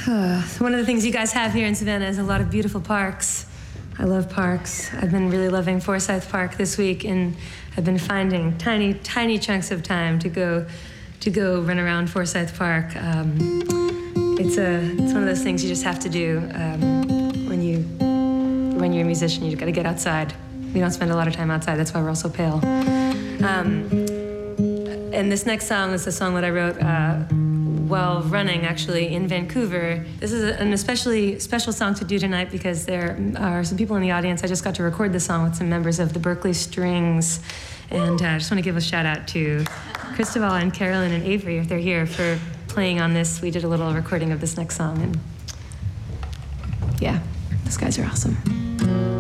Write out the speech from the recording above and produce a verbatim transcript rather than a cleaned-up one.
One of the things you guys have here in Savannah is a lot of beautiful parks. I love parks. I've been really loving Forsyth Park this week, and I've been finding tiny, tiny chunks of time to go to go run around Forsyth Park. Um, it's a it's one of those things you just have to do um, when you when you're a musician. You got to get outside. We don't spend a lot of time outside. That's why we're all so pale. Um, and this next song is a song that I wrote uh, while running, actually, in Vancouver. This is an especially special song to do tonight because there are some people in the audience. I just got to record this song with some members of the Berkeley Strings. And uh, I just want to give a shout out to Cristobal and Carolyn and Avery, if they're here, for playing on this. We did a little recording of this next song. And yeah, those guys are awesome.